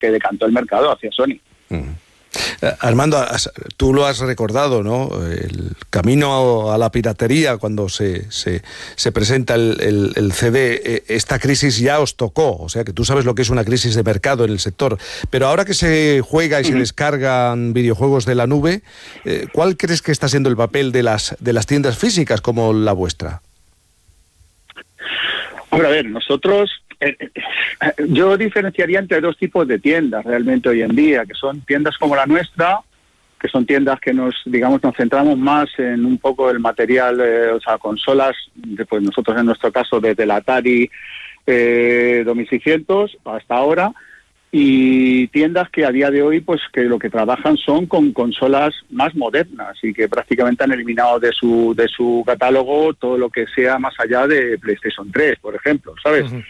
que decantó el mercado hacia Sony. Armando, tú lo has recordado, ¿no? El camino a la piratería cuando se presenta el CD, esta crisis ya os tocó, o sea que tú sabes lo que es una crisis de mercado en el sector, pero ahora que se juega y se descargan videojuegos de la nube, ¿cuál crees que está siendo el papel de las tiendas físicas como la vuestra? Hombre, a ver, nosotros... yo diferenciaría entre dos tipos de tiendas realmente hoy en día, que son tiendas como la nuestra, que son tiendas que nos centramos más en un poco el material, consolas, pues nosotros en nuestro caso desde la Atari 2600 hasta ahora, y tiendas que a día de hoy pues que lo que trabajan son con consolas más modernas y que prácticamente han eliminado de su catálogo todo lo que sea más allá de PlayStation 3, por ejemplo, ¿sabes? Uh-huh.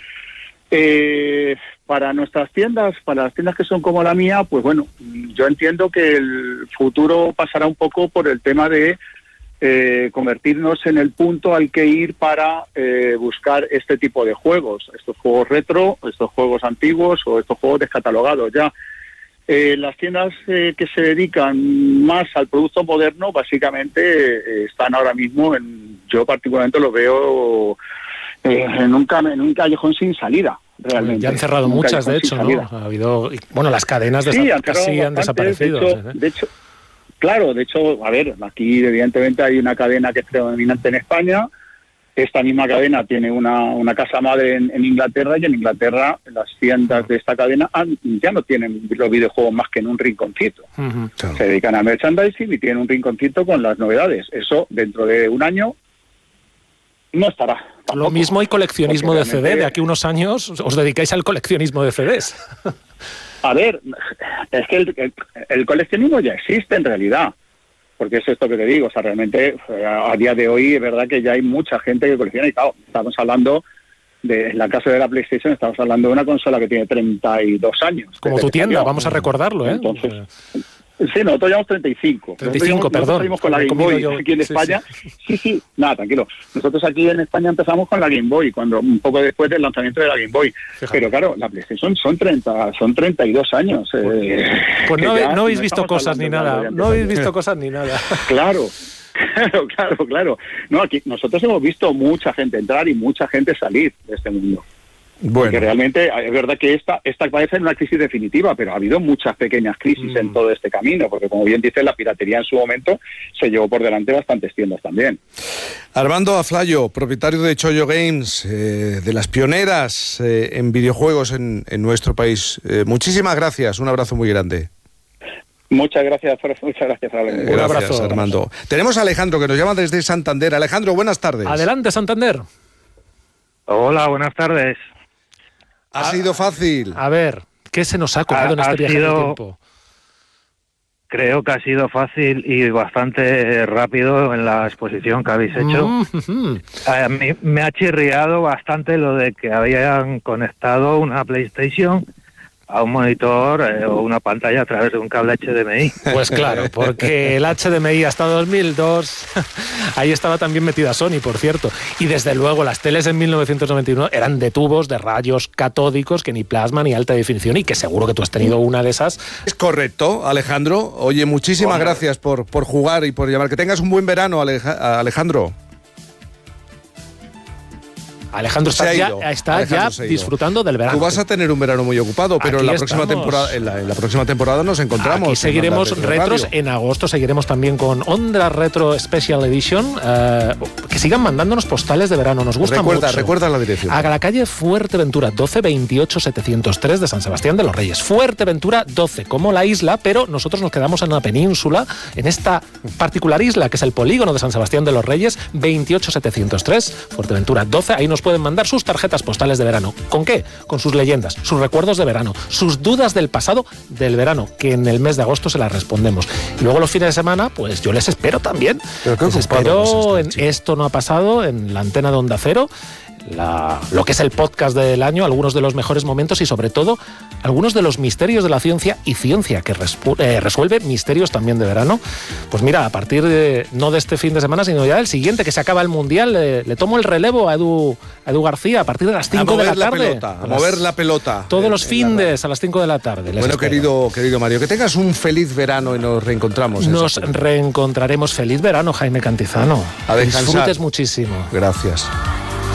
Para nuestras tiendas, para las tiendas que son como la mía, pues bueno, yo entiendo que el futuro pasará un poco por el tema de convertirnos en el punto al que ir para buscar este tipo de juegos, estos juegos retro, estos juegos antiguos o estos juegos descatalogados ya. Las tiendas que se dedican más al producto moderno, básicamente están ahora mismo, yo particularmente lo veo... en un callejón sin salida, realmente. Ya han cerrado muchas, de hecho, ¿no? Ha habido, bueno, las cadenas casi han desaparecido. De hecho, claro, a ver, aquí evidentemente hay una cadena que es predominante en España. Esta misma cadena tiene una casa madre en Inglaterra, y en Inglaterra las tiendas de esta cadena ya no tienen los videojuegos más que en un rinconcito. Uh-huh, claro. Se dedican a merchandising y tienen un rinconcito con las novedades. Eso, dentro de un año, no estará. Tampoco. Lo mismo hay coleccionismo de CD. De aquí a unos años os dedicáis al coleccionismo de CDs. A ver, es que el coleccionismo ya existe en realidad. Porque es esto que te digo. O sea, realmente a día de hoy es verdad que ya hay mucha gente que colecciona. Y claro, estamos hablando en la casa de la PlayStation, estamos hablando de una consola que tiene 32 años. Como tu tienda, vamos a recordarlo, ¿eh? Entonces... Sí, nosotros llevamos 35. 35, perdón. Nosotros salimos con la Game Boy aquí en España. Sí, nada, tranquilo. Nosotros aquí en España empezamos con la Game Boy, un poco después del lanzamiento de la Game Boy. Fíjate. Pero claro, la PlayStation son 32 años. Pues no habéis visto cosas ni nada. No habéis visto cosas ni nada. Claro. No, aquí nosotros hemos visto mucha gente entrar y mucha gente salir de este mundo. Bueno. Porque realmente es verdad que esta parece una crisis definitiva, pero ha habido muchas pequeñas crisis en todo este camino, porque como bien dice, la piratería en su momento se llevó por delante bastantes tiendas también. Armando Aflayo, propietario de Chollo Games, de las pioneras en videojuegos en nuestro país. Muchísimas gracias, un abrazo muy grande. Muchas gracias, un abrazo, Armando. Tenemos a Alejandro, que nos llama desde Santander. Alejandro, buenas tardes. Adelante, Santander. Hola, buenas tardes. ¿Ha sido fácil? A ver, ¿qué se nos ha colado en este viaje del tiempo? Creo que ha sido fácil y bastante rápido en la exposición que habéis hecho. A mí me ha chirriado bastante lo de que habían conectado una PlayStation a un monitor o una pantalla a través de un cable HDMI. Pues claro, porque el HDMI hasta 2002, ahí estaba también metida Sony, por cierto. Y desde luego las teles en 1991 eran de tubos, de rayos catódicos, que ni plasma ni alta definición, y que seguro que tú has tenido una de esas. Es correcto, Alejandro. Oye, muchísimas gracias por jugar y por llamar. Que tengas un buen verano, Alejandro. Alejandro está ya disfrutando del verano. Tú vas a tener un verano muy ocupado, pero en la próxima temporada nos encontramos. Aquí seguiremos retros. En agosto seguiremos también con Onda Retro Special Edition. Que sigan mandándonos postales de verano, nos gusta mucho. Recuerda la dirección. A la calle Fuerteventura 12 28 703 de San Sebastián de los Reyes. Fuerteventura 12, como la isla, pero nosotros nos quedamos en la península, en esta particular isla que es el polígono de San Sebastián de los Reyes, 28 703, Fuerteventura 12. Ahí nos pueden mandar sus tarjetas postales de verano. ¿Con qué? Con sus leyendas, sus recuerdos de verano, sus dudas del pasado del verano, que en el mes de agosto se las respondemos. Y luego los fines de semana, pues yo les espero también. Les espero en Esto No Ha Pasado, en la antena de Onda Cero. lo que es el podcast del año, algunos de los mejores momentos y sobre todo algunos de los misterios de la ciencia y ciencia que resuelve misterios también de verano. Pues mira, a partir no de este fin de semana, sino ya del siguiente, que se acaba el Mundial, le tomo el relevo a Edu García a partir de las 5 de la tarde. A mover la pelota. Todos los findes a las 5 de la tarde. Bueno, querido Mario, que tengas un feliz verano y nos reencontramos. Nos reencontraremos. Feliz verano, Jaime Cantizano. A descansar. Disfrutes muchísimo. Gracias.